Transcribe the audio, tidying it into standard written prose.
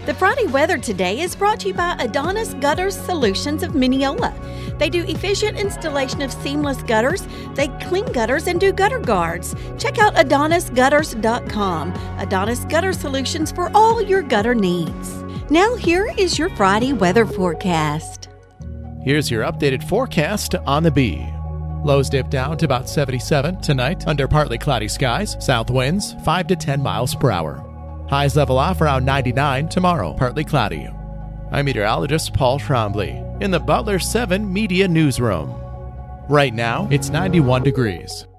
The Friday weather today is brought to you by Adonis Gutters Solutions of Mineola. They do efficient installation of seamless gutters. They clean gutters and do gutter guards. Check out AdonisGutters.com. Adonis Gutter Solutions for all your gutter needs. Now here is your Friday weather forecast. Here's your updated forecast on the Bee. Lows dip down to about 77 tonight under partly cloudy skies. South winds 5 to 10 miles per hour. Highs level off around 99 tomorrow, partly cloudy. I'm meteorologist Paul Trombley in the Butler 7 Media Newsroom. Right now, it's 91 degrees.